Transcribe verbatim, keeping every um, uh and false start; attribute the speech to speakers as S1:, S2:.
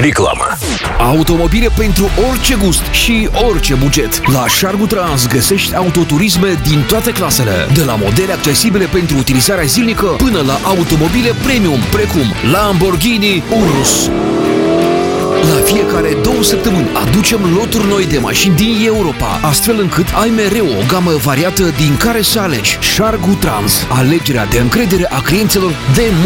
S1: Reclamă.
S2: Automobile pentru orice gust și orice buget. La Shargu Trans găsești autoturisme din toate clasele, de la modele accesibile pentru utilizarea zilnică până la automobile premium, precum Lamborghini Urus. La fiecare două săptămâni aducem loturi noi de mașini din Europa, astfel încât ai mereu o gamă variată din care să alegi. Shargu Trans, alegerea de încredere a clienților de